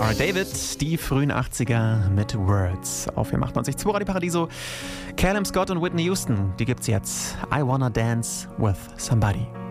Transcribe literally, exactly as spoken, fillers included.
R. David, die frühen achtziger mit Words auf vier achtundneunzig Komma zwei Radio Paradiso. Callum Scott und Whitney Houston, die gibt's jetzt. I Wanna Dance with Somebody.